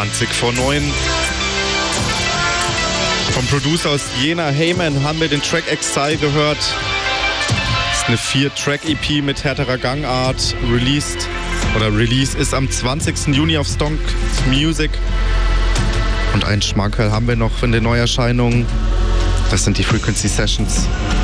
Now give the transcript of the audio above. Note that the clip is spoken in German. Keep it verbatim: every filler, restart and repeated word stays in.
zwanzig vor neun. Vom Producer aus Jena, Heyman, haben wir den Track Exile gehört. Das ist eine vier-Track-E P mit härterer Gangart. Released, oder Release ist am zwanzigsten Juni auf Stonk Music. Und einen Schmankerl haben wir noch in den Neuerscheinungen. Das sind die Frequency Sessions.